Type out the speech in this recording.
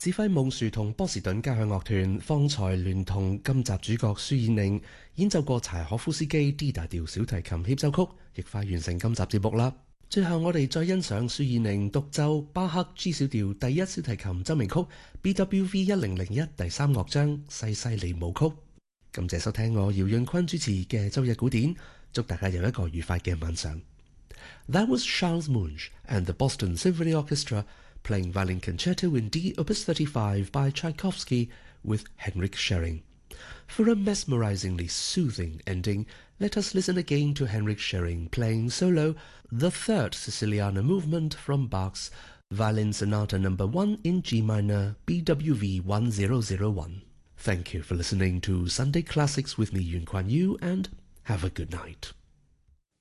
指揮夢樹同波士頓交響樂團方才聯同今集主角舒燕寧演奏過柴可夫斯基 D 大調小提琴協奏曲，亦快完成今集節目啦。最後我哋再欣賞舒燕寧獨奏巴赫 G 小調第一小提琴奏鳴曲 BWV 1001第3樂章西西里舞曲。感謝收聽我姚潤坤主持嘅周日古典，祝大家有一個愉快嘅晚上。That was Charles Munch and the Boston Symphony Orchestra playing Violin Concerto in D Opus 35 by Tchaikovsky with Henrik Schering. For a mesmerizingly soothing ending, let us listen again to Henrik Schering playing solo the third Siciliana movement from Bach's Violin Sonata No. 1 in G minor, BWV 1001. Thank you for listening to Sunday Classics with me, Yun Kuan Yu, and have a good night.